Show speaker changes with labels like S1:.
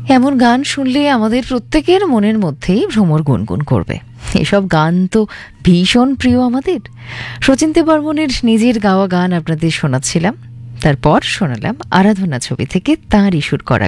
S1: এমন গান শুনলে আমাদের প্রত্যেকের মনের মধ্যেই ভ্রমর গুনগুন করবে। এসব গান তো ভীষণ প্রিয় আমাদের। শচীন দেববর্মনের নিজের গাওয়া গান আপনাদের শোনাচ্ছিলাম, তারপর শোনালাম আরাধনা ছবি থেকে তাঁর ইস্যুর করা